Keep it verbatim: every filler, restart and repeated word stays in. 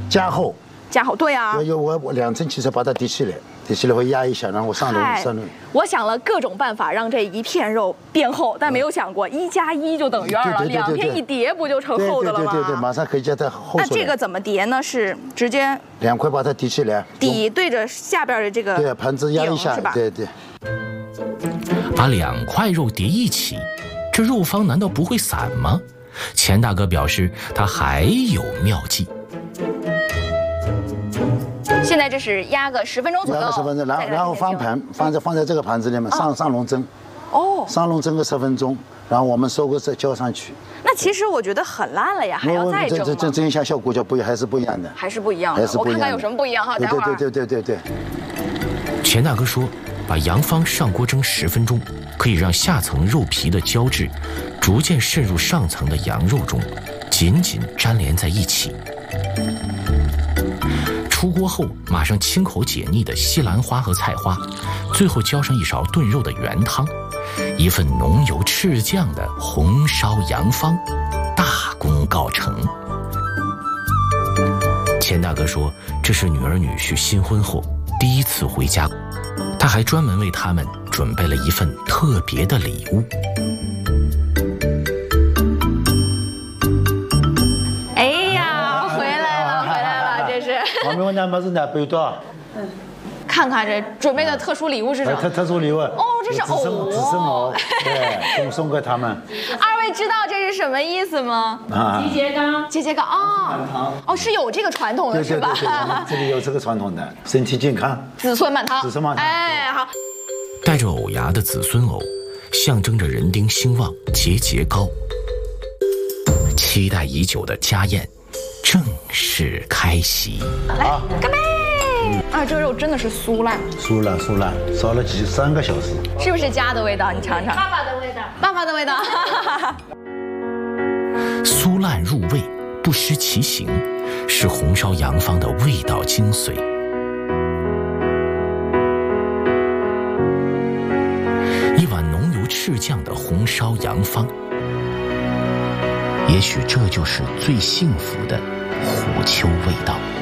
加厚。 加厚，对啊， 要要我我两层汽水把它提起来，提起来会压一下，然后上笼上笼。 我想了各种办法让这一片肉变厚，但没有想过一加一就等于二了，两片一叠不就成厚的了吗？ 对对对对，马上可以叫它厚出来。 那这个怎么叠呢？是直接两块把它提起来， 底对着下边的这个对盘子压一下，对对。 把两块肉叠一起，这肉方难道不会散吗？钱大哥表示他还有妙计。 现在这是压个十分钟左右， 压个十分钟，然后然后翻盘，放在放在这个盘子里面上上笼蒸， 哦， 上笼蒸个十分钟，然后我们收个再浇上去。 那其实我觉得很烂了呀，还要再蒸吗？ 这这蒸一下效果就不一还是不一样的， 还是不一样的， 还是不一样的。 我看看有什么不一样哈， 对待会儿。 对对对对对。 钱大哥说，把羊方上锅蒸十分钟，可以让下层肉皮的胶质逐渐渗入上层的羊肉中，紧紧粘连在一起。 出锅后，马上清口解腻的西兰花和菜花，最后浇上一勺炖肉的原汤，一份浓油赤酱的红烧羊方，大功告成。钱大哥说，这是女儿女婿新婚后第一次回家，他还专门为他们准备了一份特别的礼物。 我们问他们是哪背多？ 嗯，看看这准备的特殊礼物是什么？ 特特殊礼物哦，这是藕， 紫参藕，对，送送给他们。 二位知道这是什么意思吗？ 啊， 节秆，节秆啊，哦，是有这个传统的是吧？ 对对对，我们这里有这个传统的，身体健康。 子孙满堂， 子孙满堂。 哎，好。 带着藕芽的紫孙藕，象征着人丁兴旺、节节高。期待已久的家宴。 正式开席， 来干杯！啊，这个肉真的是酥烂， 酥烂酥烂，烧了几三个小时， 是不是家的味道？你尝尝， 爸爸的味道， 爸爸的味道。 酥烂入味，不失其形，是红烧羊方的味道精髓。一碗浓油赤酱的红烧羊方。 也许这就是最幸福的虎丘味道。